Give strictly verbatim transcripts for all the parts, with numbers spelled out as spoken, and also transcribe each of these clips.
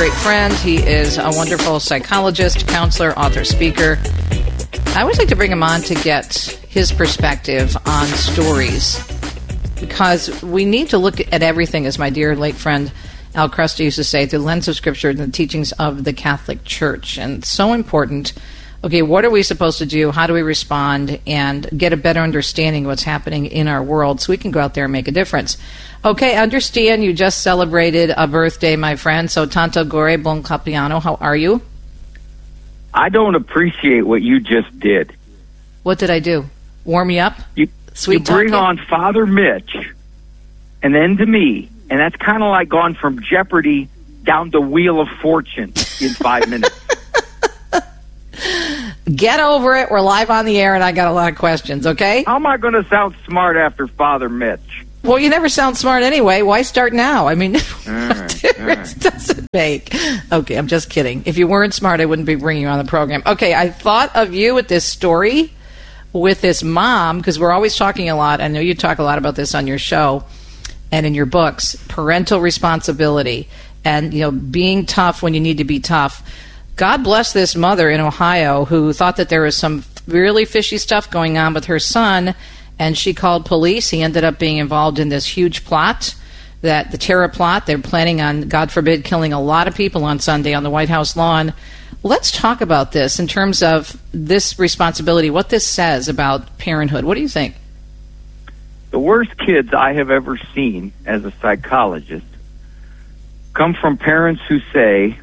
great friend. He is a wonderful psychologist, counselor, author, speaker. I always like to bring him on to get his perspective on stories, because we need to look at everything, as my dear late friend Al Kresta used to say, through the lens of Scripture and the teachings of the Catholic Church. And it's so important. Okay, what are we supposed to do? How do we respond and get a better understanding of what's happening in our world so we can go out there and make a difference? Okay, I understand you just celebrated a birthday, my friend. So, Tanto Gore, buon compleanno. How are you? I don't appreciate what you just did. What did I do? Warm you up? You, Sweet you bring talking? on Father Mitch and then to me, and that's kind of like going from Jeopardy down to Wheel of Fortune in five minutes. Get over it. We're live on the air, and I got a lot of questions, okay? How am I going to sound smart after Father Mitch? Well, you never sound smart anyway. Why start now? I mean, All right, what difference all right. does it make? Okay, I'm just kidding. If you weren't smart, I wouldn't be bringing you on the program. Okay, I thought of you with this story with this mom, because we're always talking a lot. I know you talk a lot about this on your show and in your books, parental responsibility and, you know, being tough when you need to be tough. God bless this mother in Ohio who thought that there was some really fishy stuff going on with her son, and she called police. He ended up being involved in this huge plot, that the terror plot. They're planning on, God forbid, killing a lot of people on Sunday on the White House lawn. Let's talk about this in terms of this responsibility, what this says about parenthood. What do you think? The worst kids I have ever seen as a psychologist come from parents who say,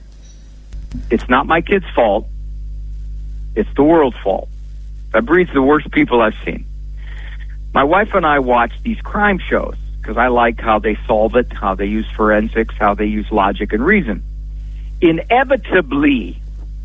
it's not my kid's fault, it's the world's fault. That breeds the worst people I've seen. My wife and I watch these crime shows because I like how they solve it, how they use forensics, how they use logic and reason. Inevitably,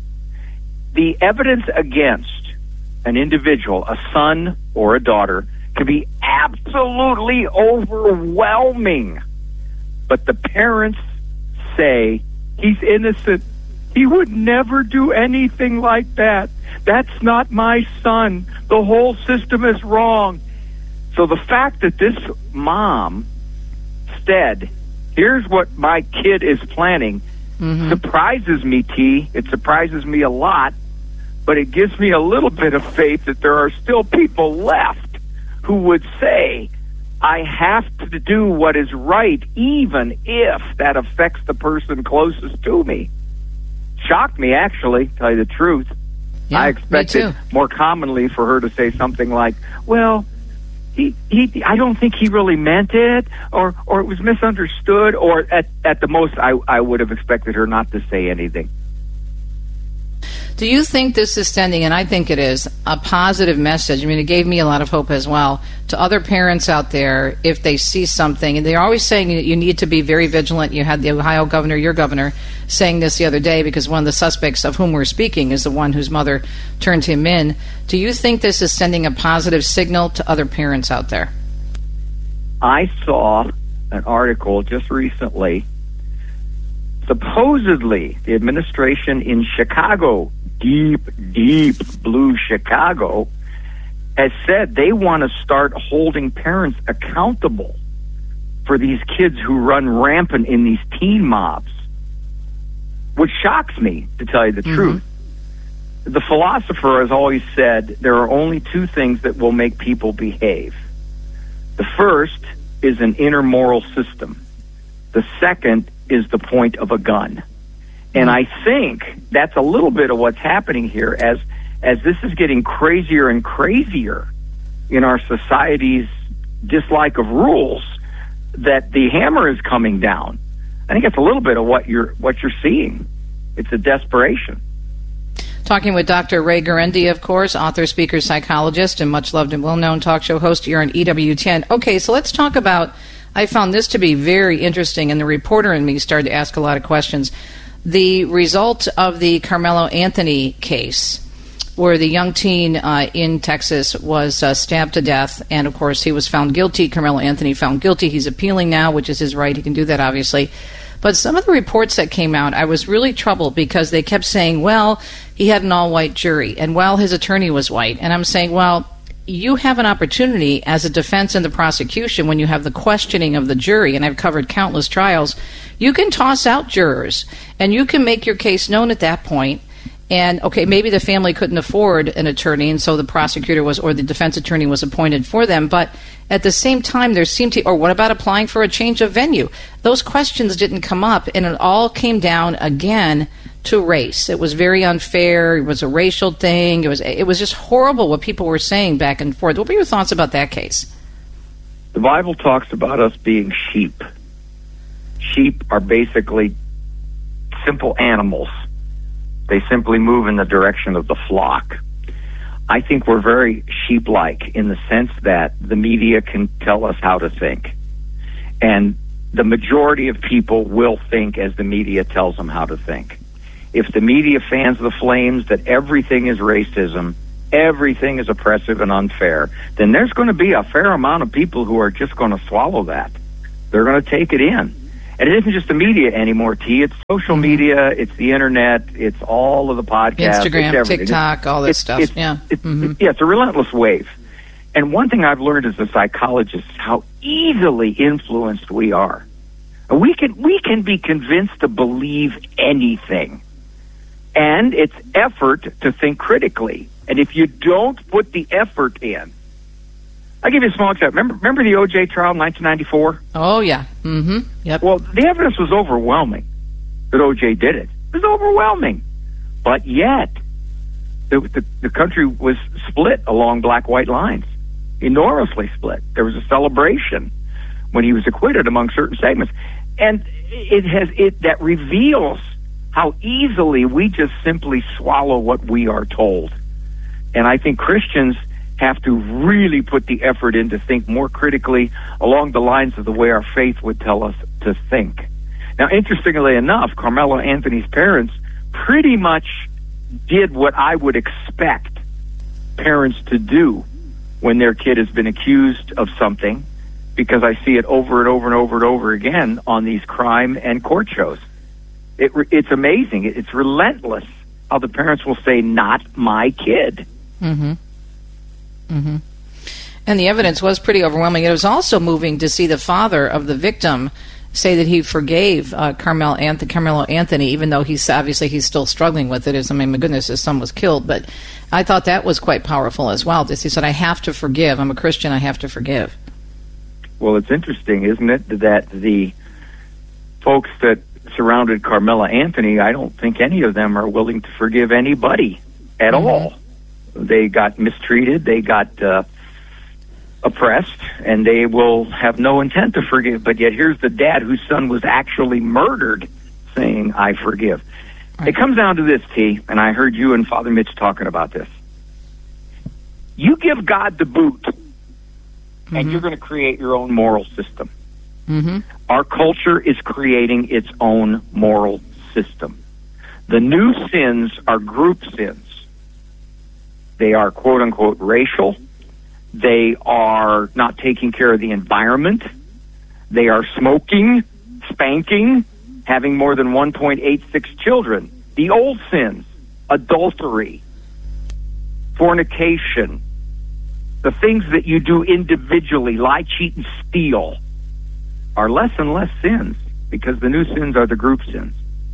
the evidence against an individual, a son or a daughter, can be absolutely overwhelming. But the parents say, he's innocent. He would never do anything like that. That's not my son. The whole system is wrong. So the fact that this mom said, here's what my kid is planning, mm-hmm. surprises me, T. It surprises me a lot, but it gives me a little bit of faith that there are still people left who would say, I have to do what is right, even if that affects the person closest to me. Shocked me, actually, to tell you the truth. Yeah, I expected more commonly for her to say something like, well, he, he, I don't think he really meant it, or, or it was misunderstood, or at, at the most, I, I would have expected her not to say anything. Do you think this is sending, and I think it is, a positive message? I mean, it gave me a lot of hope as well to other parents out there if they see something. And they're always saying that you need to be very vigilant. You had the Ohio governor, your governor, saying this the other day because one of the suspects of whom we're speaking is the one whose mother turned him in. Do you think this is sending a positive signal to other parents out there? I saw an article just recently. Supposedly, the administration in Chicago, deep, deep blue Chicago, has said they want to start holding parents accountable for these kids who run rampant in these teen mobs, which shocks me, to tell you the mm-hmm. truth. The philosopher has always said there are only two things that will make people behave. The first is an inner moral system. The second is the point of a gun. And I think that's a little bit of what's happening here as as this is getting crazier and crazier in our society's dislike of rules, that the hammer is coming down. I think it's a little bit of what you're what you're seeing. It's a desperation. Talking with Doctor Ray Guarendi, of course, author, speaker, psychologist, and much loved and well-known talk show host here on E W ten. Okay, so let's talk about, I found this to be very interesting, and the reporter in me started to ask a lot of questions. The result of the Carmelo Anthony case, where the young teen uh, in Texas was uh, stabbed to death, and of course he was found guilty. Carmelo Anthony found guilty. He's appealing now, which is his right. He can do that, obviously. But some of the reports that came out, I was really troubled because they kept saying, well, he had an all-white jury, and well, his attorney was white. And I'm saying, well, you have an opportunity as a defense and the prosecution when you have the questioning of the jury, and I've covered countless trials, you can toss out jurors, and you can make your case known at that point. And, okay, maybe the family couldn't afford an attorney, and so the prosecutor was, or the defense attorney was appointed for them. But at the same time, there seemed to, or what about applying for a change of venue? Those questions didn't come up, and it all came down again to race. It was very unfair. It was a racial thing. It was, it was just horrible what people were saying back and forth. What were your thoughts about that case? The Bible talks about us being sheep. Sheep are basically simple animals. They simply move in the direction of the flock. I think we're very sheep-like in the sense that the media can tell us how to think. And the majority of people will think as the media tells them how to think. If the media fans the flames that everything is racism, everything is oppressive and unfair, then there's going to be a fair amount of people who are just going to swallow that. They're going to take it in. And it isn't just the media anymore, T. It's social media, it's the internet, it's all of the podcasts. Instagram, TikTok, all this it's, stuff. It's, yeah. It's, mm-hmm. yeah, it's a relentless wave. And one thing I've learned as a psychologist is how easily influenced we are. We can, we can be convinced to believe anything. And it's effort to think critically. And if you don't put the effort in, I'll give you a small example. Remember, remember the O J trial in nineteen ninety-four? Oh, yeah. Mm-hmm. Yep. Well, the evidence was overwhelming that O J did it. It was overwhelming. But yet, the, the, the country was split along black-white lines, enormously split. There was a celebration when he was acquitted among certain segments. And it has it that reveals how easily we just simply swallow what we are told. And I think Christians have to really put the effort in to think more critically along the lines of the way our faith would tell us to think. Now, interestingly enough, Carmelo Anthony's parents pretty much did what I would expect parents to do when their kid has been accused of something, because I see it over and over and over and over again on these crime and court shows. It, it's amazing. It's relentless how the parents will say, not my kid. Mm-hmm. Mm-hmm. And the evidence was pretty overwhelming. It was also moving to see the father of the victim say that he forgave uh, Carmel Anth- Carmelo Anthony, even though he's obviously he's still struggling with it. As, I mean, my goodness, his son was killed. But I thought that was quite powerful as well. He said, I have to forgive. I'm a Christian. I have to forgive. Well, it's interesting, isn't it, that the folks that surrounded Carmelo Anthony, I don't think any of them are willing to forgive anybody at mm-hmm. all. They got mistreated, they got uh, oppressed, and they will have no intent to forgive. But yet here's the dad whose son was actually murdered saying, I forgive. Right. It comes down to this, T, and I heard you and Father Mitch talking about this. You give God the boot, mm-hmm. and you're going to create your own moral system. Mm-hmm. Our culture is creating its own moral system. The new sins are group sins. They are, quote-unquote, racial. They are not taking care of the environment. They are smoking, spanking, having more than one point eight six children. The old sins, adultery, fornication, the things that you do individually, lie, cheat, and steal, are less and less sins because the new sins are the group sins.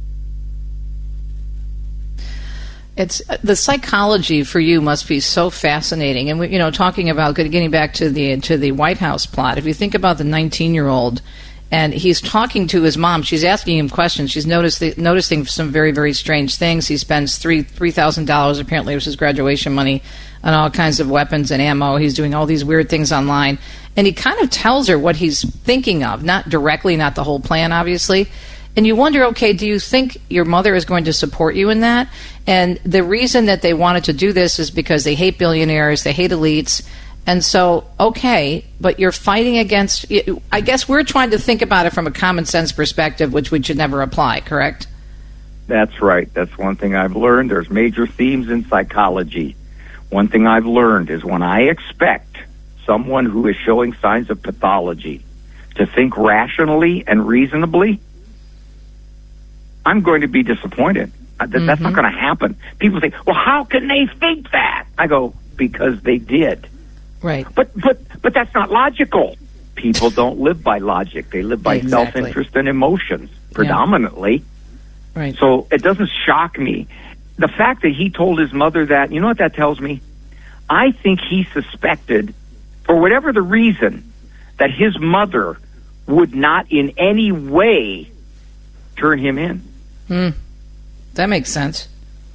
It's the psychology for you must be so fascinating, and we, you know, talking about getting back to the to the White House plot. If you think about the nineteen-year-old, and he's talking to his mom, she's asking him questions. She's noticed, noticing some very very strange things. He spends three three thousand dollars, apparently it was his graduation money, on all kinds of weapons and ammo. He's doing all these weird things online, and he kind of tells her what he's thinking of, not directly, not the whole plan, obviously. And you wonder, okay, do you think your mother is going to support you in that? And the reason that they wanted to do this is because they hate billionaires, they hate elites. And so, okay, but you're fighting against, I guess we're trying to think about it from a common sense perspective, which we should never apply, correct? That's right. That's one thing I've learned. There's major themes in psychology. One thing I've learned is when I expect someone who is showing signs of pathology to think rationally and reasonably, I'm going to be disappointed. That, mm-hmm. That's not going to happen. People say, well, how can they think that? I go, because they did. Right. But but but that's not logical. People don't live by logic. They live by Exactly. self-interest and emotions predominantly. Yeah. Right. So it doesn't shock me. The fact that he told his mother that, you know what that tells me? I think he suspected, for whatever the reason, that his mother would not in any way turn him in. Hmm. That makes sense.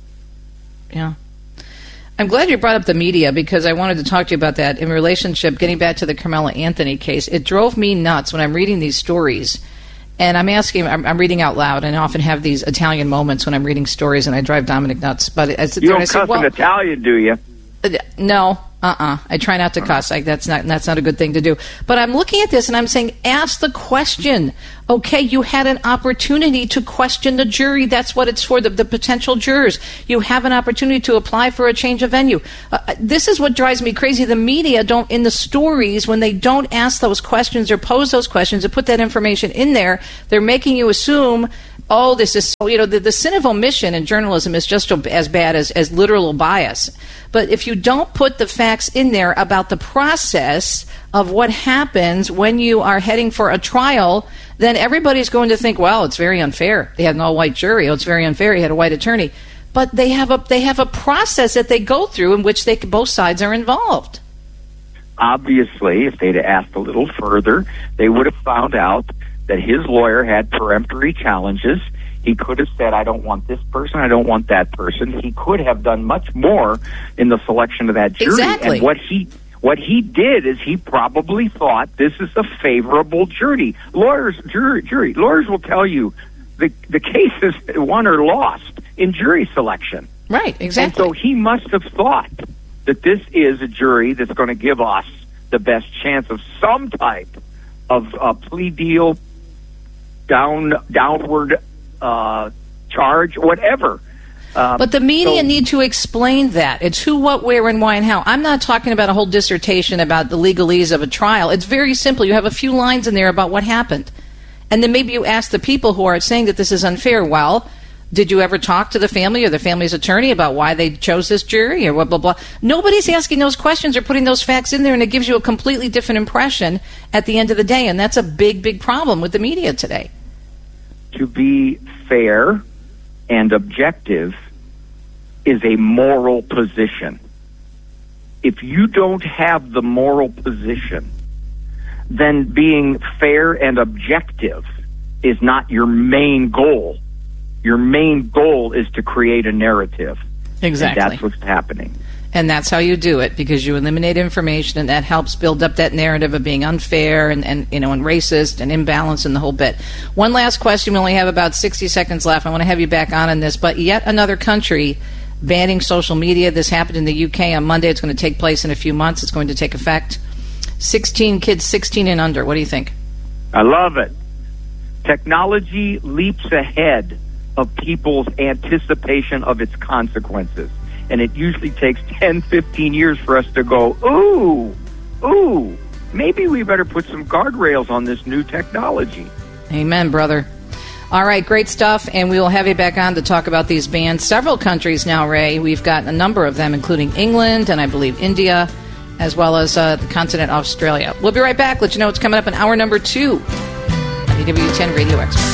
Yeah. I'm glad you brought up the media, because I wanted to talk to you about that in relationship, getting back to the Carmela Anthony case. It drove me nuts when I'm reading these stories. And I'm asking, I'm, I'm reading out loud, and I often have these Italian moments when I'm reading stories, and I drive Dominic nuts. But I sit You there don't and I say, cuss well, in Italian, do you? Uh, No, uh-uh. I try not to cuss. Like, that's not that's not a good thing to do. But I'm looking at this and I'm saying, ask the question. Okay, you had an opportunity to question the jury. That's what it's for, the, the potential jurors. You have an opportunity to apply for a change of venue. Uh, this is what drives me crazy. The media don't, in the stories, when they don't ask those questions or pose those questions or put that information in there, they're making you assume, oh, this is so, you know, the, the sin of omission in journalism is just as bad as, as literal bias. But if you don't put the facts in there about the process of what happens when you are heading for a trial, then everybody's going to think, well, it's very unfair. They had an all-white jury. Oh, it's very unfair. He had a white attorney. But they have a they have a process that they go through in which they both sides are involved. Obviously, if they'd asked a little further, they would have found out that his lawyer had peremptory challenges. He could have said, I don't want this person, I don't want that person. He could have done much more in the selection of that jury. Exactly. And what he what he did is he probably thought this is a favorable jury. Lawyers, jury, jury lawyers will tell you the the case is won or lost in jury selection. Right, exactly. And so he must have thought that this is a jury that's going to give us the best chance of some type of uh, plea deal, down downward uh, charge, whatever. Um, But the media so, need to explain that. It's who, what, where, and why, and how. I'm not talking about a whole dissertation about the legalese of a trial. It's very simple. You have a few lines in there about what happened. And then maybe you ask the people who are saying that this is unfair, well, did you ever talk to the family or the family's attorney about why they chose this jury or blah, blah, blah? Nobody's asking those questions or putting those facts in there, and it gives you a completely different impression at the end of the day. And that's a big, big problem with the media today. To be fair and objective is a moral position. If you don't have the moral position, then being fair and objective is not your main goal. Your main goal is to create a narrative. Exactly. And that's what's happening. And that's how you do it, because you eliminate information, and that helps build up that narrative of being unfair and, and you know and racist and imbalanced and the whole bit. One last question. We only have about sixty seconds left. I want to have you back on in this. But yet another country banning social media. This happened in the U K on Monday. It's going to take place in a few months. It's going to take effect. sixteen kids, sixteen and under. What do you think? I love it. Technology leaps ahead of people's anticipation of its consequences. And it usually takes ten, fifteen years for us to go, ooh, ooh, maybe we better put some guardrails on this new technology. Amen, brother. All right, great stuff, and we will have you back on to talk about these bans. Several countries now, Ray. We've got a number of them, including England and I believe India, as well as uh, the continent of Australia. We'll be right back. Let you know what's coming up in hour number two on E W ten Radio Expert.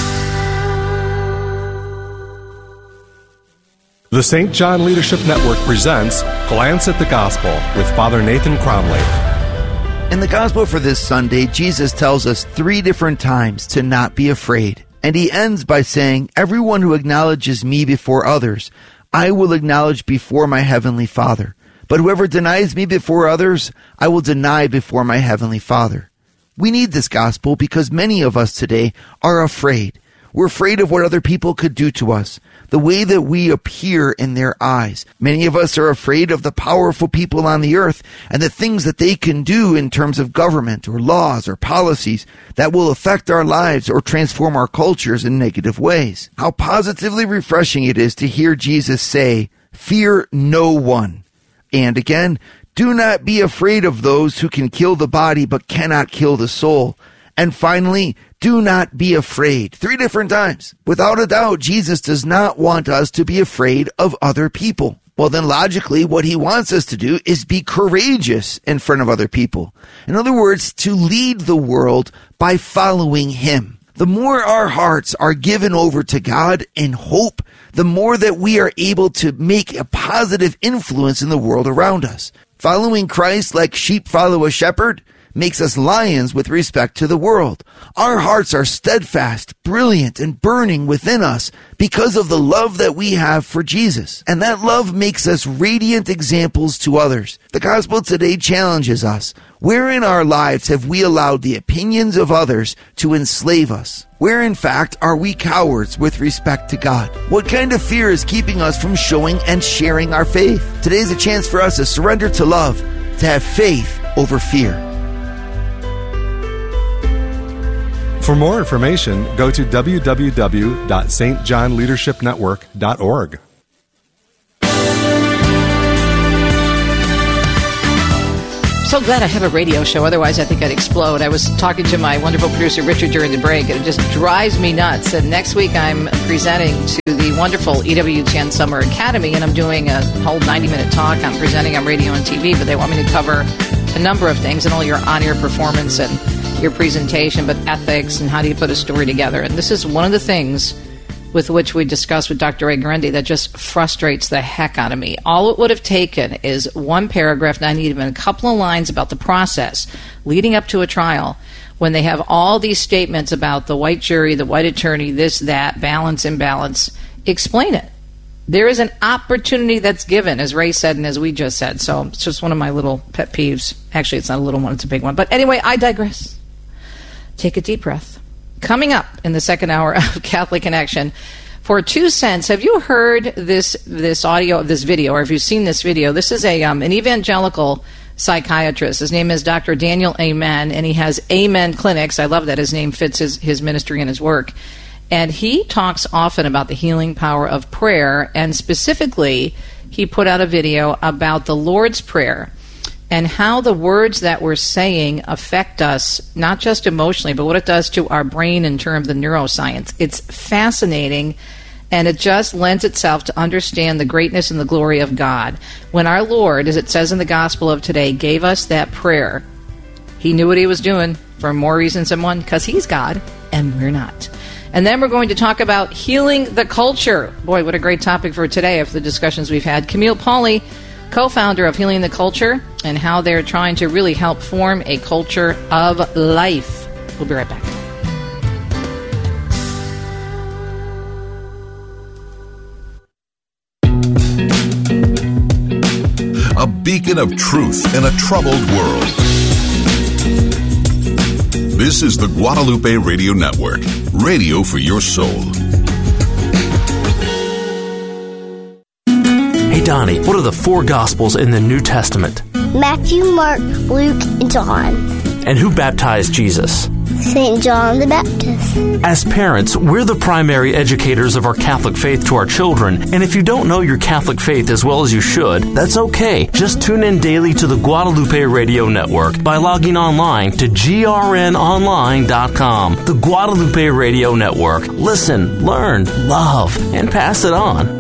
The Saint John Leadership Network presents Glance at the Gospel with Father Nathan Cromley. In the Gospel for this Sunday, Jesus tells us three different times to not be afraid. And he ends by saying, everyone who acknowledges me before others, I will acknowledge before my heavenly Father. But whoever denies me before others, I will deny before my heavenly Father. We need this gospel because many of us today are afraid. We're afraid of what other people could do to us, the way that we appear in their eyes. Many of us are afraid of the powerful people on the earth and the things that they can do in terms of government or laws or policies that will affect our lives or transform our cultures in negative ways. How positively refreshing it is to hear Jesus say, fear no one. And again, do not be afraid of those who can kill the body but cannot kill the soul. And finally, do not be afraid. Three different times. Without a doubt, Jesus does not want us to be afraid of other people. Well, then logically, what he wants us to do is be courageous in front of other people. In other words, to lead the world by following him. The more our hearts are given over to God in hope, the more that we are able to make a positive influence in the world around us. Following Christ like sheep follow a shepherd makes us lions with respect to the world. Our hearts are steadfast, brilliant, and burning within us because of the love that we have for Jesus. And that love makes us radiant examples to others. The gospel today challenges us. Where in our lives have we allowed the opinions of others to enslave us? Where, in fact, are we cowards with respect to God? What kind of fear is keeping us from showing and sharing our faith? Today is a chance for us to surrender to love, to have faith over fear. For more information, go to w w w dot s t john leadership network dot org. So glad I have a radio show. Otherwise, I think I'd explode. I was talking to my wonderful producer, Richard, during the break, and it just drives me nuts. And next week, I'm presenting to the wonderful E W T N Summer Academy, and I'm doing a whole ninety-minute talk. I'm presenting on radio and T V, but they want me to cover a number of things, and all your on-air performance and your presentation, but ethics and how do you put a story together. And this is one of the things with which we discussed with Doctor Ray Guarendi that just frustrates the heck out of me. All it would have taken is one paragraph, not even a couple of lines about the process leading up to a trial, when they have all these statements about the white jury, the white attorney, this, that, balance, imbalance. Explain it. There is an opportunity that's given, as Ray said and as we just said. So it's just one of my little pet peeves. Actually, it's not a little one, it's a big one. But anyway, I digress. Take a deep breath. Coming up in the second hour of Catholic Connection, for two cents, have you heard this this audio of this video, or have you seen this video? This is a um, an evangelical psychiatrist. His name is Doctor Daniel Amen, and he has Amen Clinics. I love that his name fits his, his ministry and his work. And he talks often about the healing power of prayer, and specifically, he put out a video about the Lord's Prayer and how the words that we're saying affect us, not just emotionally, but what it does to our brain in terms of the neuroscience. It's fascinating, and it just lends itself to understand the greatness and the glory of God. When our Lord, as it says in the gospel of today, gave us that prayer, he knew what he was doing for more reasons than one, because he's God, and we're not. And then we're going to talk about healing the culture. Boy, what a great topic for today after the discussions we've had. Camille Pauley, co-founder of Healing the Culture, and how they're trying to really help form a culture of life. We'll be right back. A beacon of truth in a troubled world. This is the Guadalupe Radio Network, radio for your soul. Hey, Donnie, what are the four Gospels in the New Testament? Matthew, Mark, Luke, and John. And who baptized Jesus? Saint John the Baptist. As parents, we're the primary educators of our Catholic faith to our children, and if you don't know your Catholic faith as well as you should, that's okay. Just tune in daily to the Guadalupe Radio Network by logging online to G R N online dot com. The Guadalupe Radio Network. Listen, learn, love, and pass it on.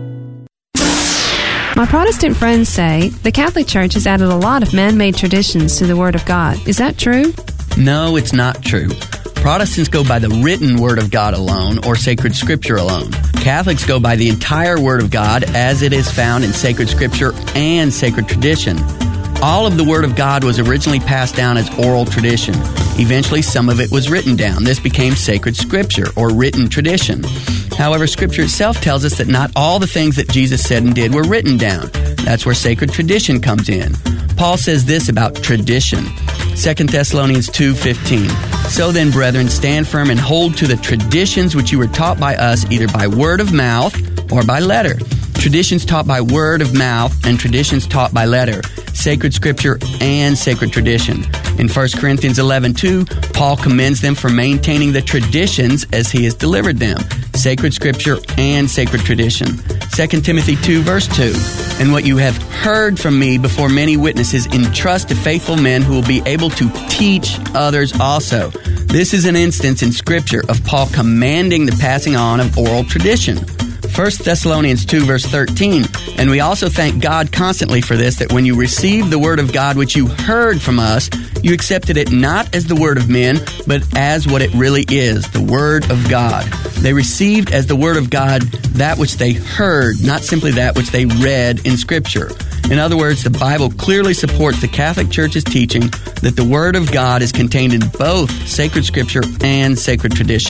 My Protestant friends say the Catholic Church has added a lot of man-made traditions to the Word of God. Is that true? No, it's not true. Protestants go by the written Word of God alone or sacred Scripture alone. Catholics go by the entire Word of God as it is found in sacred Scripture and sacred tradition. All of the Word of God was originally passed down as oral tradition. Eventually, some of it was written down. This became sacred Scripture or written tradition. However, Scripture itself tells us that not all the things that Jesus said and did were written down. That's where sacred tradition comes in. Paul says this about tradition. Second Thessalonians two fifteen. So then, brethren, stand firm and hold to the traditions which you were taught by us, either by word of mouth or by letter. Traditions taught by word of mouth and traditions taught by letter. Sacred Scripture and sacred tradition. In First Corinthians eleven two, Paul commends them for maintaining the traditions as he has delivered them. Sacred Scripture and sacred tradition. Second Timothy two verse two. And what you have heard from me before many witnesses, entrust to faithful men who will be able to teach others also. This is an instance in Scripture of Paul commanding the passing on of oral tradition. First Thessalonians two, verse thirteen. And we also thank God constantly for this, that when you received the word of God which you heard from us, you accepted it not as the word of men, but as what it really is, the word of God. They received as the word of God that which they heard, not simply that which they read in Scripture. In other words, the Bible clearly supports the Catholic Church's teaching that the Word of God is contained in both sacred Scripture and sacred tradition.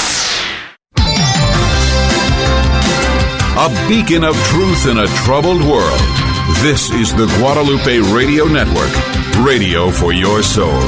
A beacon of truth in a troubled world. This is the Guadalupe Radio Network, radio for your soul.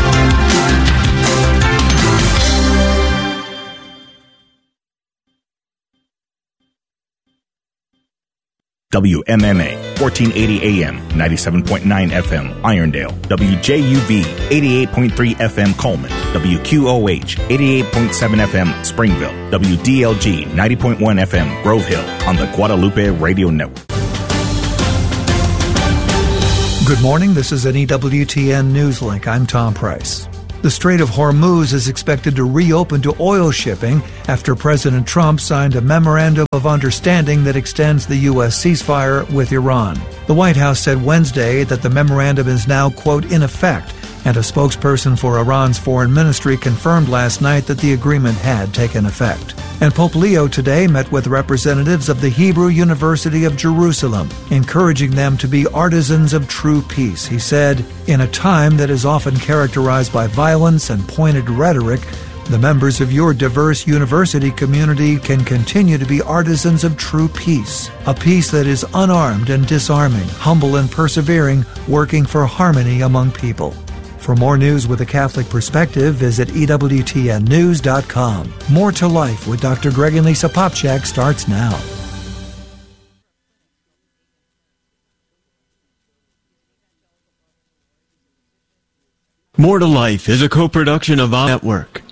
W M M A, fourteen eighty A M, ninety-seven point nine F M, Irondale. W J U V, eighty-eight point three F M, Coleman. W Q O H, eighty-eight point seven F M, Springville. W D L G, ninety point one F M, Grove Hill, on the Guadalupe Radio Network. Good morning, this is an E W T N Newslink. I'm Tom Price. The Strait of Hormuz is expected to reopen to oil shipping after President Trump signed a memorandum of understanding that extends the U S ceasefire with Iran. The White House said Wednesday that the memorandum is now, quote, in effect, and a spokesperson for Iran's foreign ministry confirmed last night that the agreement had taken effect. And Pope Leo today met with representatives of the Hebrew University of Jerusalem, encouraging them to be artisans of true peace. He said, in a time that is often characterized by violence and pointed rhetoric, the members of your diverse university community can continue to be artisans of true peace, a peace that is unarmed and disarming, humble and persevering, working for harmony among people. For more news with a Catholic perspective, visit E W T N news dot com. More to Life with Doctor Greg and Lisa Popchak starts now. More to Life is a co-production of our network.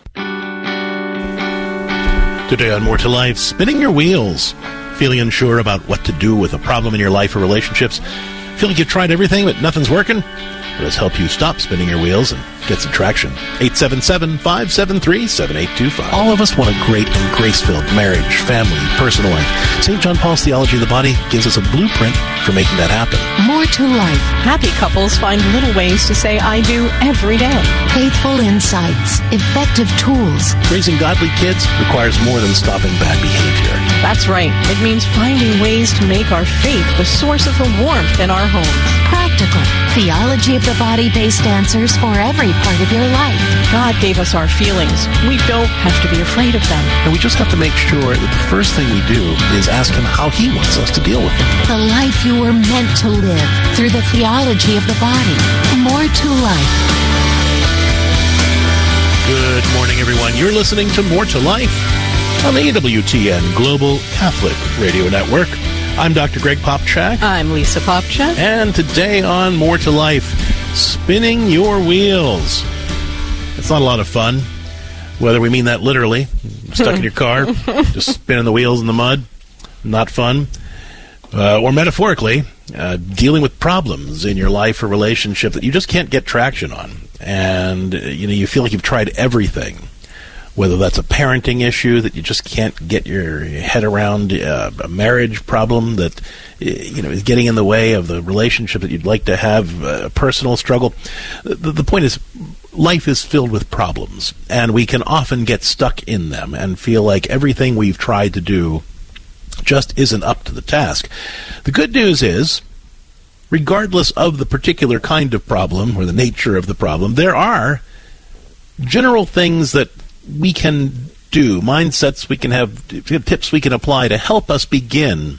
Today on More to Life, spinning your wheels. Feeling unsure about what to do with a problem in your life or relationships? Feel like you've tried everything but nothing's working? Let us help you stop spinning your wheels and get some traction. eight seven seven, five seven three, seven eight two five. All of us want a great and grace-filled marriage, family, personal life. Saint John Paul's Theology of the Body gives us a blueprint for making that happen. More to Life. Happy couples find little ways to say I do every day. Faithful insights. Effective tools. Raising godly kids requires more than stopping bad behavior. That's right. It means finding ways to make our faith the source of the warmth in our homes. Practical. Theology of the Body-based answers for every part of your life. God gave us our feelings. We don't have to be afraid of them. And we just have to make sure that the first thing we do is ask Him how He wants us to deal with them. The life you were meant to live through the theology of the body. More to Life. Good morning, everyone. You're listening to More to Life on the E W T N Global Catholic Radio Network. I'm Doctor Greg Popchak. I'm Lisa Popchak. And today on More to Life, spinning your wheels. It's not a lot of fun, whether we mean that literally, stuck in your car, just spinning the wheels in the mud, not fun, uh, or metaphorically, uh, dealing with problems in your life or relationship that you just can't get traction on. And, uh, you know, you feel like you've tried everything. Whether that's a parenting issue that you just can't get your head around, uh, a marriage problem that you know is getting in the way of the relationship that you'd like to have, a personal struggle. The, the point is, life is filled with problems, and we can often get stuck in them and feel like everything we've tried to do just isn't up to the task. The good news is, regardless of the particular kind of problem or the nature of the problem, there are general things that we can do, mindsets we can have, tips we can apply to help us begin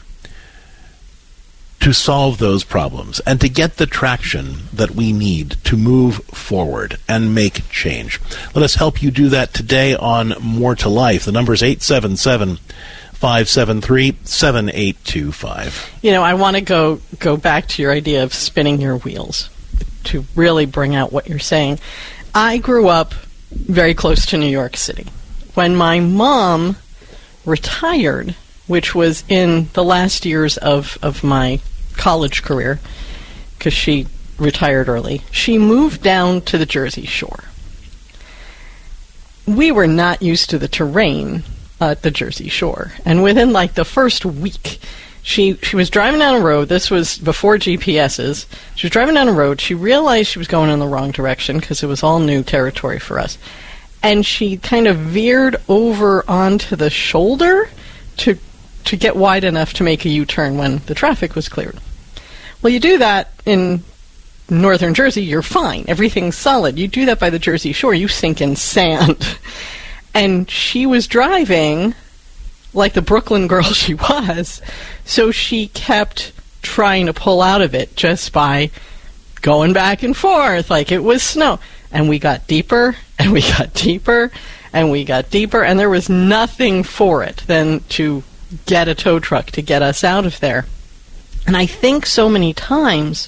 to solve those problems and to get the traction that we need to move forward and make change. Let us help you do that today on More to Life. The number is eight seven seven, five seven three, seven eight two five. You know, I want to go, go back to your idea of spinning your wheels to really bring out what you're saying. I grew up very close to New York City. When my mom retired, which was in the last years of, of my college career, because she retired early, she moved down to the Jersey Shore. We were not used to the terrain at the Jersey Shore. And within like the first week, she she was driving down a road. This was before G P S's. She was driving down a road. She realized she was going in the wrong direction because it was all new territory for us. And she kind of veered over onto the shoulder to to get wide enough to make a U-turn when the traffic was cleared. Well, you do that in northern Jersey, you're fine. Everything's solid. You do that by the Jersey Shore, you sink in sand. And she was driving like the Brooklyn girl she was, so she kept trying to pull out of it just by going back and forth like it was snow. And we got deeper, and we got deeper, and we got deeper, and there was nothing for it than to get a tow truck to get us out of there. And I think so many times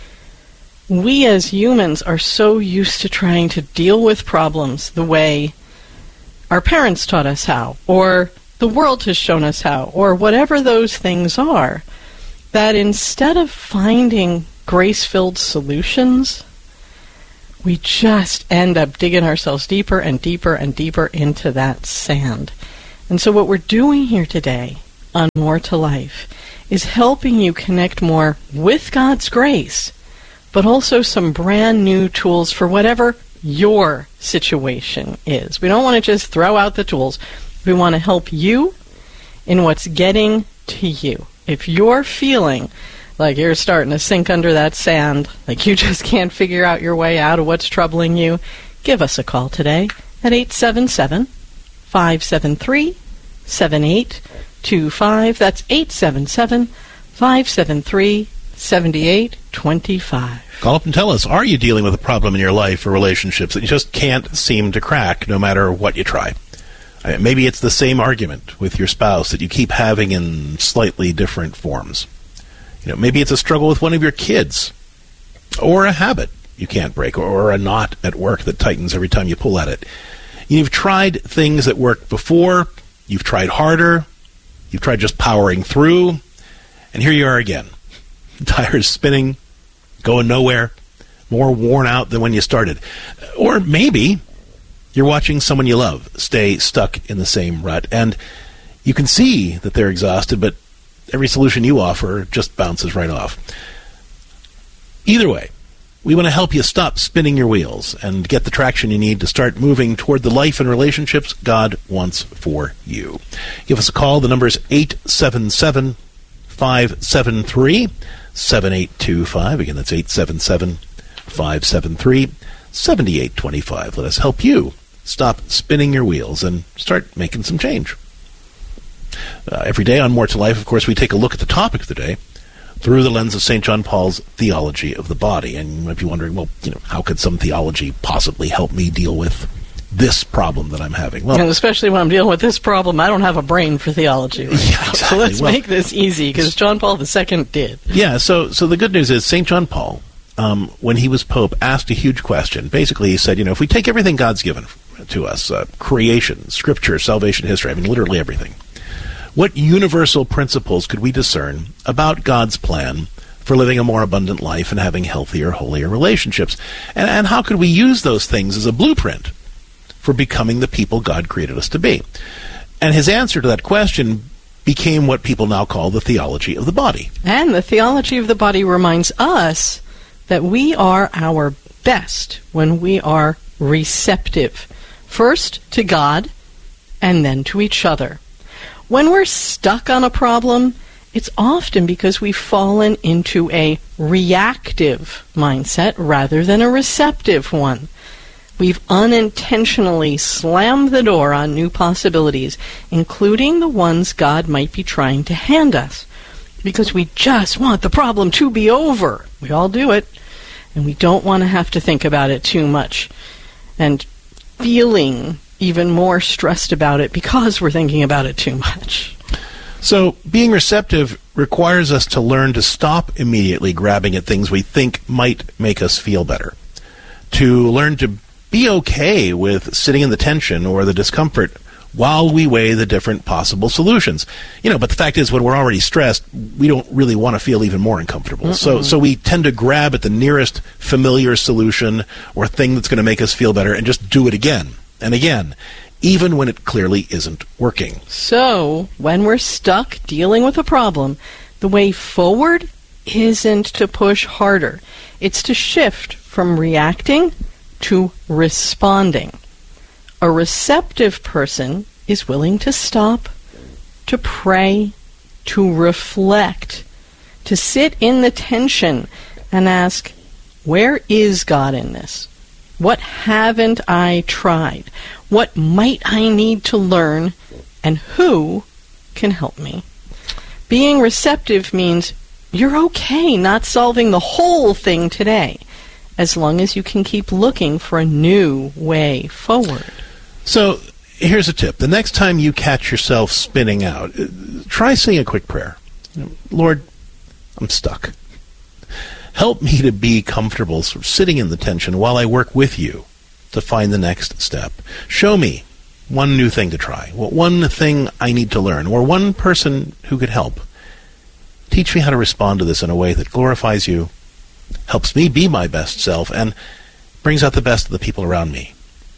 we as humans are so used to trying to deal with problems the way our parents taught us how, or the world has shown us how, or whatever those things are, that instead of finding grace-filled solutions, we just end up digging ourselves deeper and deeper and deeper into that sand. And so what we're doing here today on More to Life is helping you connect more with God's grace, but also some brand new tools for whatever your situation is. We don't want to just throw out the tools. We want to help you in what's getting to you. If you're feeling like you're starting to sink under that sand, like you just can't figure out your way out of what's troubling you, give us a call today at eight seven seven, five seven three, seven eight two five. That's eight seven seven, five seven three, seven eight two five. Call up and tell us, are you dealing with a problem in your life or relationships that you just can't seem to crack no matter what you try? Uh, maybe it's the same argument with your spouse that you keep having in slightly different forms. You know, maybe it's a struggle with one of your kids, or a habit you can't break, or, or a knot at work that tightens every time you pull at it. You've tried things that worked before, you've tried harder, you've tried just powering through, and here you are again. Tires spinning, going nowhere, more worn out than when you started. Or maybe you're watching someone you love stay stuck in the same rut, and you can see that they're exhausted, but every solution you offer just bounces right off. Either way, we want to help you stop spinning your wheels and get the traction you need to start moving toward the life and relationships God wants for you. Give us a call. The number is eight seven seven, five seven three, seven eight two five. Again, that's eight seven seven, five seven three, seven eight two five. Let us help you stop spinning your wheels and start making some change. Uh, every day on More to Life, of course, we take a look at the topic of the day through the lens of Saint John Paul's theology of the body. And you might be wondering, well, you know, how could some theology possibly help me deal with this problem that I'm having? Well, and especially when I'm dealing with this problem, I don't have a brain for theology right yeah, now. exactly. So let's well, make this easy, because John Paul the Second did. Yeah, so so the good news is Saint John Paul, um, when he was Pope, asked a huge question. Basically, he said, you know, if we take everything God's given to us, uh, creation, scripture, salvation, history, I mean, literally everything, what universal principles could we discern about God's plan for living a more abundant life and having healthier, holier relationships? And, and how could we use those things as a blueprint for becoming the people God created us to be? And his answer to that question became what people now call the theology of the body. And the theology of the body reminds us that we are our best when we are receptive, first to God and then to each other. When we're stuck on a problem, it's often because we've fallen into a reactive mindset rather than a receptive one. We've unintentionally slammed the door on new possibilities, including the ones God might be trying to hand us, because we just want the problem to be over. We all do it, and we don't want to have to think about it too much, and feeling even more stressed about it because we're thinking about it too much. So being receptive requires us to learn to stop immediately grabbing at things we think might make us feel better, to learn to be okay with sitting in the tension or the discomfort while we weigh the different possible solutions. You know, but the fact is, when we're already stressed, we don't really want to feel even more uncomfortable. Mm-mm. So so we tend to grab at the nearest familiar solution or thing that's going to make us feel better and just do it again and again, even when it clearly isn't working. So, when we're stuck dealing with a problem, the way forward isn't to push harder. It's to shift from reacting to responding. A receptive person is willing to stop, to pray, to reflect, to sit in the tension and ask, where is God in this? What haven't I tried? What might I need to learn? And who can help me? Being receptive means you're okay not solving the whole thing today, as long as you can keep looking for a new way forward. So, here's a tip. The next time you catch yourself spinning out, try saying a quick prayer. Lord, I'm stuck. Help me to be comfortable sort of sitting in the tension while I work with you to find the next step. Show me one new thing to try, one thing I need to learn, or one person who could help. Teach me how to respond to this in a way that glorifies you, helps me be my best self, and brings out the best of the people around me.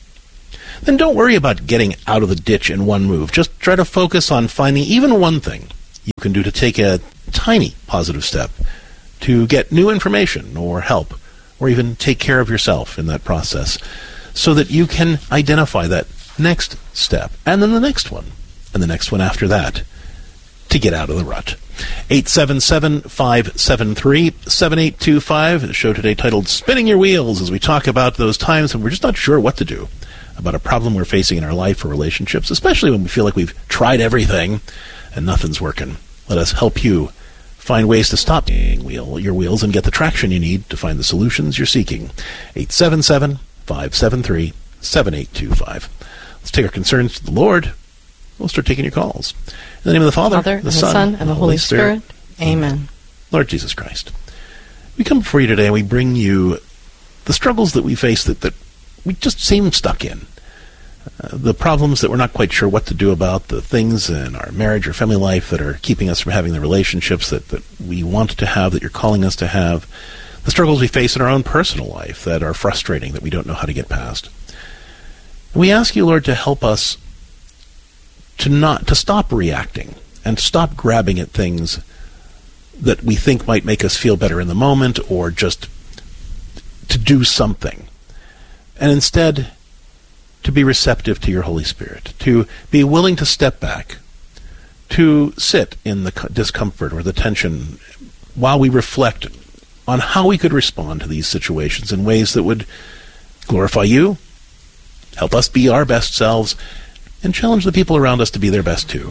Then don't worry about getting out of the ditch in one move. Just try to focus on finding even one thing you can do to take a tiny positive step to get new information or help, or even take care of yourself in that process, so that you can identify that next step, and then the next one, and the next one after that, to get out of the rut. eight seven seven, five seven three, seven eight two five, the show today titled Spinning Your Wheels, as we talk about those times when we're just not sure what to do about a problem we're facing in our life or relationships, especially when we feel like we've tried everything and nothing's working. Let us help you find ways to stop spinning wheel, your wheels and get the traction you need to find the solutions you're seeking. eight seven seven, five seven three, seven eight two five. Let's take our concerns to the Lord. We'll start taking your calls. In the name of the Father, Father the, the Son, Son, and the Holy Spirit. Spirit. Amen. Lord Jesus Christ, we come before you today and we bring you the struggles that we face that, that we just seem stuck in. Uh, the problems that we're not quite sure what to do about, the things in our marriage or family life that are keeping us from having the relationships that, that we want to have, that you're calling us to have, the struggles we face in our own personal life that are frustrating, that we don't know how to get past. We ask you, Lord, to help us to not to stop reacting and stop grabbing at things that we think might make us feel better in the moment, or just to do something, and instead to be receptive to your Holy Spirit, to be willing to step back, to sit in the discomfort or the tension while we reflect on how we could respond to these situations in ways that would glorify you, help us be our best selves, and challenge the people around us to be their best too.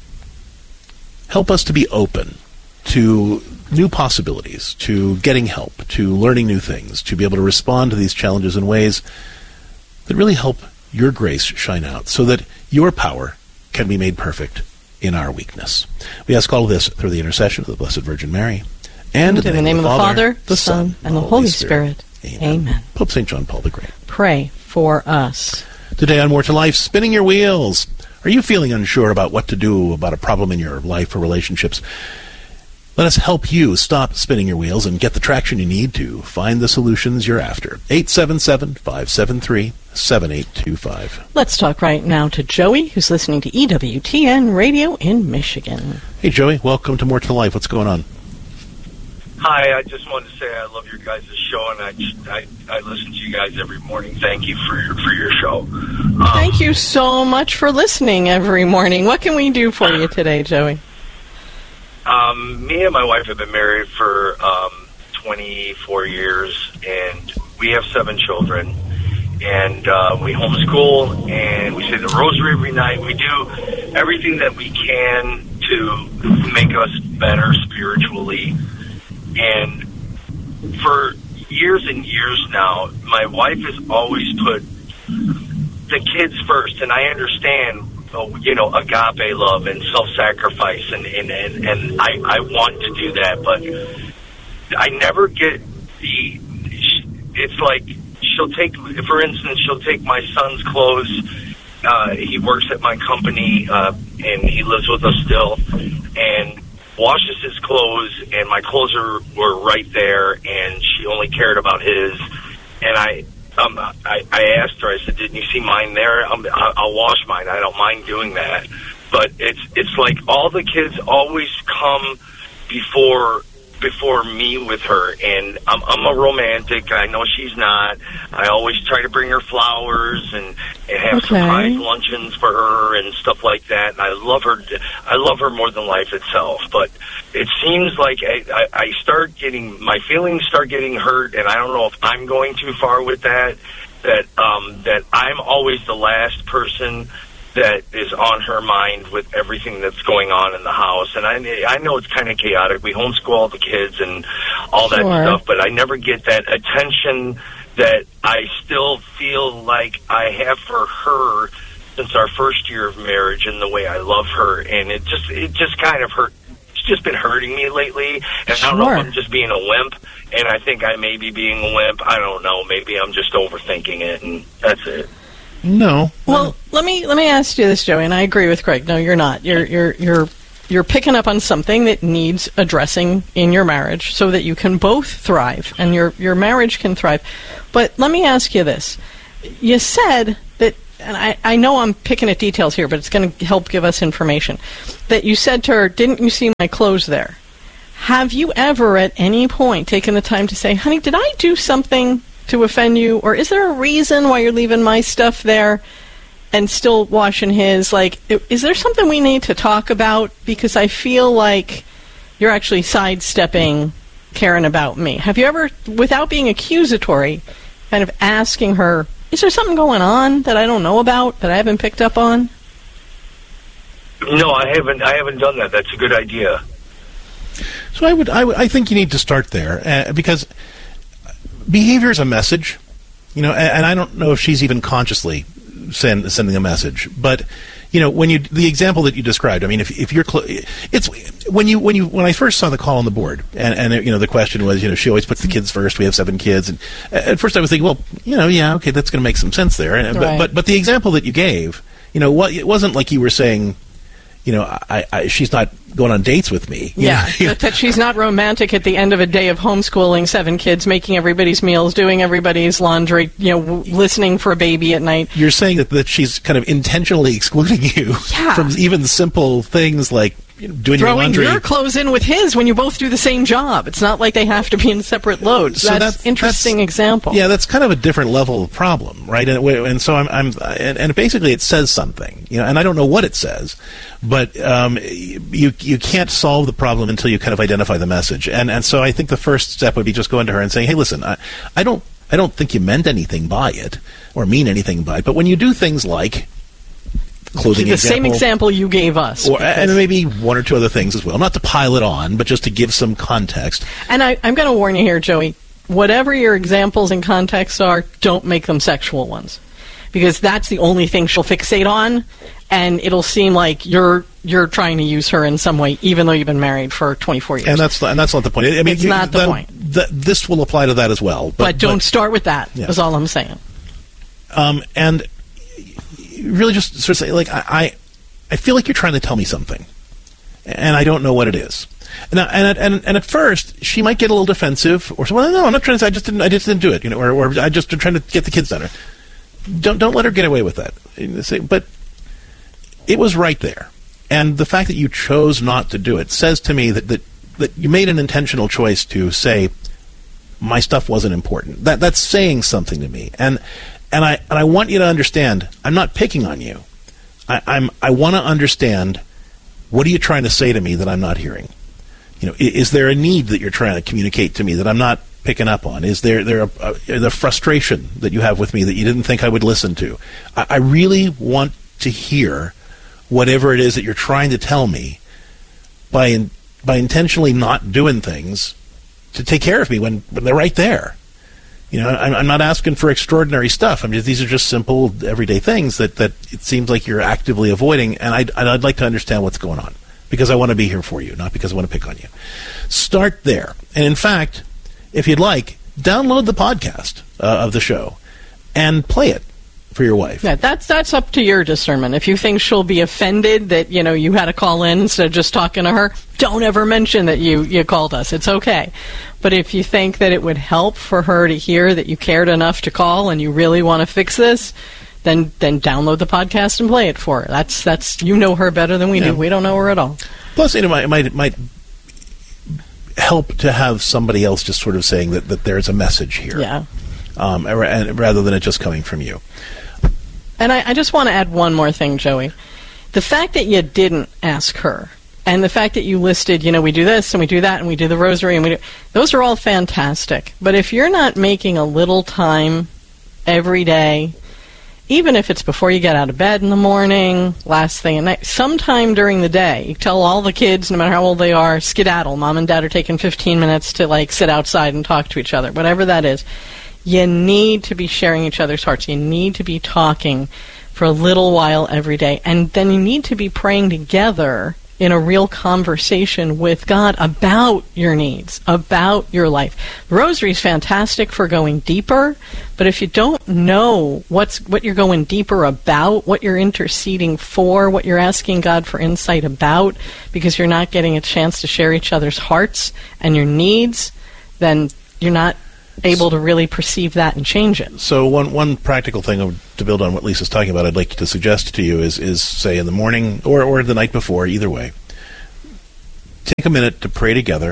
Help us to be open to new possibilities, to getting help, to learning new things, to be able to respond to these challenges in ways that really help your grace shine out, so that your power can be made perfect in our weakness. We ask all of this through the intercession of the Blessed Virgin Mary, and in the, the name of the Father, the Son, and the Holy Spirit. Spirit. Amen. Amen. Pope Saint John Paul the Great, pray for us. Today on More to Life, Spinning Your Wheels. Are you feeling unsure about what to do about a problem in your life or relationships? Let us help you stop spinning your wheels and get the traction you need to find the solutions you're after. eight seven seven, five seven three, seven eight two five. Let's talk right now to Joey, who's listening to E W T N Radio in Michigan. Hey, Joey. Welcome to More to Life. What's going on? Hi, I just wanted to say I love your guys' show, and I, I, I listen to you guys every morning. Thank you for your, for your show. Um, Thank you so much for listening every morning. What can we do for you today, Joey? Um, me and my wife have been married for um, twenty-four years, and we have seven children. And uh, we homeschool, and we say the rosary every night. We do everything that we can to make us better spiritually. And for years and years now, my wife has always put the kids first, and I understand, you know, agape love and self-sacrifice, and, and, and, and I, I want to do that, but I never get the, it's like she'll take, for instance, she'll take my son's clothes. Uh, he works at my company, uh, and he lives with us still, and washes his clothes, and my clothes are, were right there, and she only cared about his. And I, um, I, I asked her. I said, "Didn't you see mine there? I'm, I'll wash mine. I don't mind doing that." But it's it's like all the kids always come before before me with her, and I'm, I'm a romantic. I know she's not. I always try to bring her flowers and, and have Okay. surprise luncheons for her and stuff like that. And I love her. I love her more than life itself. But it seems like I, I, I start getting my feelings start getting hurt, and I don't know if I'm going too far with that. That um, that I'm always the last person that is on her mind with everything that's going on in the house. And I, I know it's kind of chaotic. We homeschool all the kids and all that Sure. stuff, but I never get that attention that I still feel like I have for her since our first year of marriage and the way I love her. And it just, it just kind of hurt. It's just been hurting me lately. And I don't know if I'm just being a wimp. And I think I may be being a wimp. I don't know. Maybe I'm just overthinking it, and that's it. No. Well, let me let me ask you this, Joey, and I agree with Greg. No, you're not. You're you're you're you're picking up on something that needs addressing in your marriage so that you can both thrive and your your marriage can thrive. But let me ask you this. You said that, and I, I know I'm picking at details here, but it's going to help give us information, that you said to her, "Didn't you see my clothes there?" Have you ever at any point taken the time to say, "Honey, did I do something to offend you, or is there a reason why you're leaving my stuff there and still washing his? Like, is there something we need to talk about? Because I feel like you're actually sidestepping caring about me." Have you ever, without being accusatory, kind of asking her, "Is there something going on that I don't know about, that I haven't picked up on?" No, I haven't. I haven't done that. That's a good idea. So I would, I, would, I think you need to start there uh, because behavior is a message, you know, and, and I don't know if she's even consciously send, sending a message, but you know, when you the example that you described, I mean, if if you're cl- it's when you when you when I first saw the call on the board, and and you know the question was, you know, she always puts the kids first. We have seven kids, and at first I was thinking, well, you know, yeah, okay, that's going to make some sense there, and, Right. but, but but the example that you gave, you know, what it wasn't like you were saying, you know, I, I she's not going on dates with me. You Yeah, know? that, that she's not romantic at the end of a day of homeschooling seven kids, making everybody's meals, doing everybody's laundry, you know, w- listening for a baby at night. You're saying that, that she's kind of intentionally excluding you Yeah. from even simple things like you know, doing your Throwing laundry. your clothes in with his when you both do the same job. It's not like they have to be in separate loads. So that's, that's- interesting that's- example. Yeah, that's kind of a different level of problem, right? And, it- and so I'm, I'm and, and basically it says something, you know, and I don't know what it says, but um, you you can't solve the problem until you kind of identify the message. And and so I think the first step would be just going to her and saying, hey, listen, I, I don't I don't think you meant anything by it or mean anything by it, but when you do things like clothing the example, same example you gave us. or, because- and maybe one or two other things as well, not to pile it on, but just to give some context. And I, I'm going to warn you here, Joey. Whatever your examples and contexts are, don't make them sexual ones, because that's the only thing she'll fixate on, and it'll seem like you're you're trying to use her in some way, even though you've been married for twenty-four years. And that's and that's not the point. I mean, It's you- not the then- point. th- this will apply to that as well. but, don't start with that. Yeah. Is all I'm saying. Um, and you really just sort of say, like, I, I, I feel like you're trying to tell me something, and I don't know what it is. And and at, and, and at first, she might get a little defensive, or say, well, no, I'm not trying to say, I just didn't, I just didn't do it, you know, or, or I just am trying to get the kids done. Don't don't let her get away with that. And say, but it was right there, and the fact that you chose not to do it says to me that that, that you made an intentional choice to say, my stuff wasn't important. That that's saying something to me, and and I and I want you to understand. I'm not picking on you. I, I'm I want to understand. What are you trying to say to me that I'm not hearing? You know, is, is there a need that you're trying to communicate to me that I'm not picking up on? Is there there a, a, the frustration that you have with me that you didn't think I would listen to? I, I really want to hear whatever it is that you're trying to tell me by in, by intentionally not doing things to take care of me when, when they're right there. You know, I'm, I'm not asking for extraordinary stuff. I mean, these are just simple, everyday things that, that it seems like you're actively avoiding, and I'd, and I'd like to understand what's going on, because I want to be here for you, not because I want to pick on you. Start there. And in fact, if you'd like, download the podcast uh, of the show and play it. for your wife. Yeah, that's that's up to your discernment. If you think she'll be offended that, you know, you had to call in instead of just talking to her, don't ever mention that you, you called us. It's okay. But if you think that it would help for her to hear that you cared enough to call and you really want to fix this, then then download the podcast and play it for her. That's that's you know her better than we Yeah. do. We don't know her at all. Plus, you know, it might, it might help to have somebody else just sort of saying that, that there's a message here. Yeah. Um, and rather than it just coming from you. And I, I just want to add one more thing, Joey. The fact that you didn't ask her, and the fact that you listed, you know, we do this and we do that and we do the rosary and we do, those are all fantastic. But if you're not making a little time every day, even if it's before you get out of bed in the morning, last thing at night, sometime during the day, you tell all the kids, no matter how old they are, skedaddle. Mom and Dad are taking fifteen minutes to, like, sit outside and talk to each other, whatever that is. You need to be sharing each other's hearts. You need to be talking for a little while every day. And then you need to be praying together in a real conversation with God about your needs, about your life. The rosary is fantastic for going deeper, but if you don't know what's what you're going deeper about, what you're interceding for, what you're asking God for insight about, because you're not getting a chance to share each other's hearts and your needs, then you're not able to really perceive that and change it. So one one practical thing to build on what Lisa's talking about, I'd like to suggest to you is, is say in the morning or, or the night before, either way, take a minute to pray together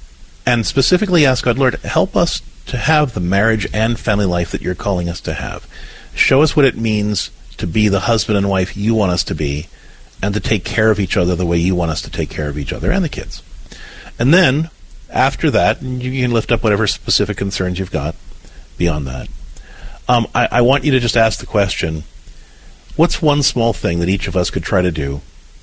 and specifically ask God, Lord, help us to have the marriage and family life that you're calling us to have. Show us what it means to be the husband and wife you want us to be and to take care of each other the way you want us to take care of each other and the kids. And then after that, you can lift up whatever specific concerns you've got beyond that. Um, I, I want you to just ask the question, what's one small thing that each of us could try to do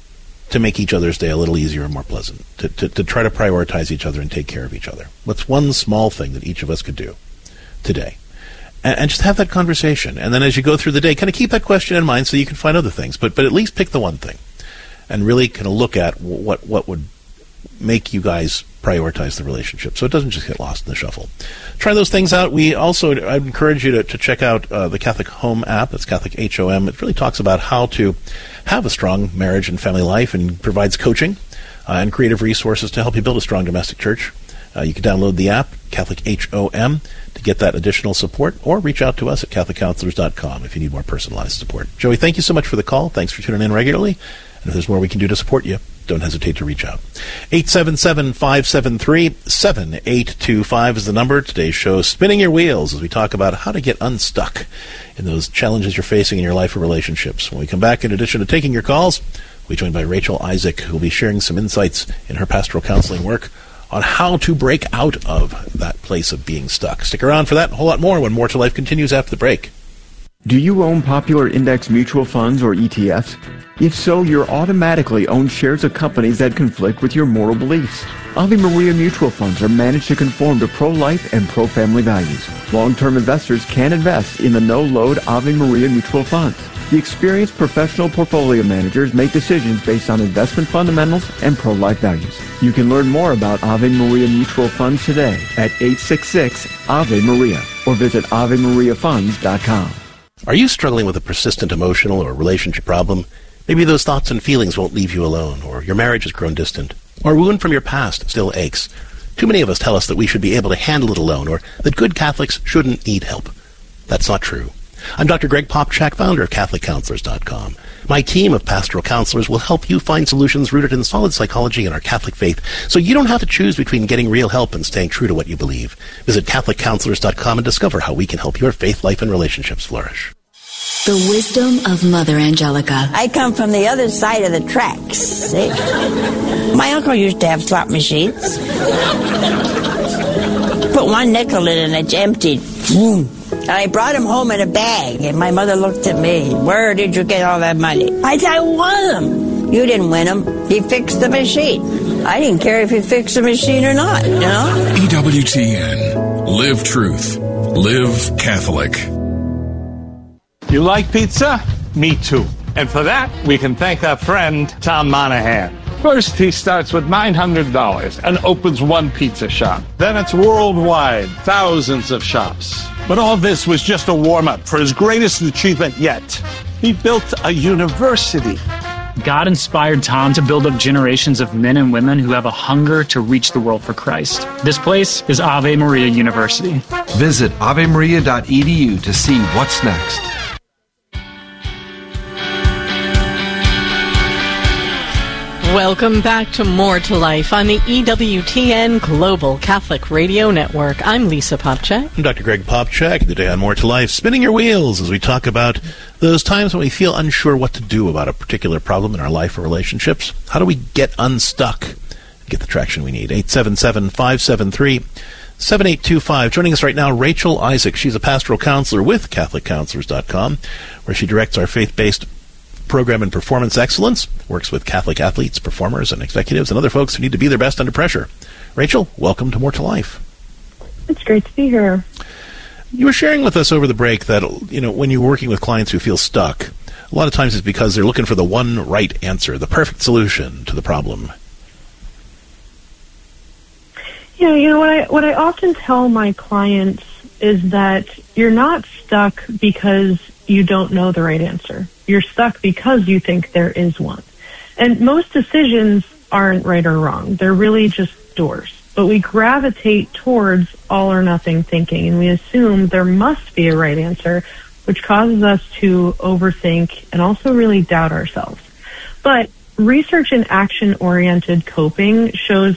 to make each other's day a little easier and more pleasant, to, to, to try to prioritize each other and take care of each other? What's one small thing that each of us could do today? And, and just have that conversation. And then as you go through the day, kind of keep that question in mind so you can find other things. But, but at least pick the one thing and really kind of look at what, what would make you guys prioritize the relationship so it doesn't just get lost in the shuffle. Try those things out. We also, I encourage you to, to check out uh, the Catholic Home app. It's Catholic H O M. It really talks about how to have a strong marriage and family life and provides coaching uh, and creative resources to help you build a strong domestic church. Uh, you can download the app, Catholic H O M, to get that additional support, or reach out to us at Catholic Counselors dot com if you need more personalized support. Joey, thank you so much for the call. Thanks for tuning in regularly. And if there's more we can do to support you, don't hesitate to reach out. eight seven seven, five seven three, seven eight two five is the number. Today's show, Spinning Your Wheels, as we talk about how to get unstuck in those challenges you're facing in your life or relationships. When we come back, in addition to taking your calls, we'll be joined by Rachel Isaac, who will be sharing some insights in her pastoral counseling work on how to break out of that place of being stuck. Stick around for that and a whole lot more when More to Life continues after the break. Do you own popular index mutual funds or E T Fs? If so, you're automatically own shares of companies that conflict with your moral beliefs. Ave Maria mutual funds are managed to conform to pro-life and pro-family values. Long-term investors can invest in the no-load Ave Maria mutual funds. The experienced professional portfolio managers make decisions based on investment fundamentals and pro-life values. You can learn more about Ave Maria mutual funds today at eight six six, A V E Maria or visit ave maria funds dot com. Are you struggling with a persistent emotional or relationship problem? Maybe those thoughts and feelings won't leave you alone, or your marriage has grown distant, or a wound from your past still aches. Too many of us tell us that we should be able to handle it alone, or that good Catholics shouldn't need help. That's not true. I'm Doctor Greg Popchak, founder of Catholic Counselors dot com. My team of pastoral counselors will help you find solutions rooted in solid psychology and our Catholic faith, so you don't have to choose between getting real help and staying true to what you believe. Visit Catholic Counselors dot com and discover how we can help your faith, life, and relationships flourish. The wisdom of Mother Angelica. I come from the other side of the tracks. See? My uncle used to have slot machines. Put one nickel in and it's emptied. And I brought him home in a bag, and my mother looked at me. Where did you get all that money? I said, I won them. You didn't win them. He fixed the machine. I didn't care if he fixed the machine or not, you know? E W T N. Live truth. Live Catholic. You like pizza? Me too. And for that, we can thank our friend, Tom Monahan. First, he starts with nine hundred dollars and opens one pizza shop. Then it's worldwide, thousands of shops. But all this was just a warm-up for his greatest achievement yet. He built a university. God inspired Tom to build up generations of men and women who have a hunger to reach the world for Christ. This place is Ave Maria University. Visit ave maria dot e d u to see what's next. Welcome back to More to Life on the E W T N Global Catholic Radio Network. I'm Lisa Popchak. I'm Doctor Greg Popchak. Today on More to Life, spinning your wheels as we talk about those times when we feel unsure what to do about a particular problem in our life or relationships. How do we get unstuck and get the traction we need? eight seven seven, five seven three, seven eight two five. Joining us right now, Rachel Isaac. She's a pastoral counselor with Catholic Counselors dot com, where she directs our faith-based program in performance excellence, works with Catholic athletes, performers, and executives, and other folks who need to be their best under pressure. Rachel, welcome to More to Life. It's great to be here. You were sharing with us over the break that, you know, when you're working with clients who feel stuck, a lot of times it's because they're looking for the one right answer, the perfect solution to the problem. Yeah, you know, what I, what I often tell my clients is that you're not stuck because you don't know the right answer. You're stuck because you think there is one. And most decisions aren't right or wrong. They're really just doors. But we gravitate towards all or nothing thinking, and we assume there must be a right answer, which causes us to overthink and also really doubt ourselves. But research in action-oriented coping shows